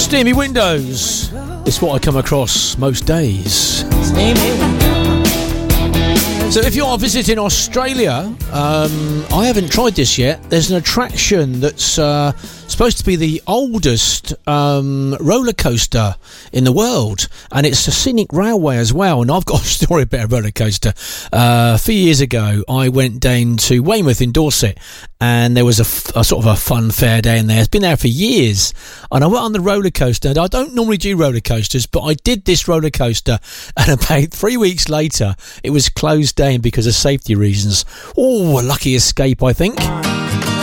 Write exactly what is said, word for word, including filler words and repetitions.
Steamy windows. It's what I come across most days. So if you are visiting Australia, um, I haven't tried this yet. There's an attraction that's uh, supposed to be the oldest um, roller coaster in the world, and it's a scenic railway as well. And I've got a story about a roller coaster. Uh, a few years ago, I went down to Weymouth in Dorset, and there was a, f- a sort of a fun fair down there. It's been there for years, and I went on the roller coaster. And I don't normally do roller coasters, but I did this roller coaster, and about three weeks later, it was closed down because of safety reasons. Oh, a lucky escape, I think.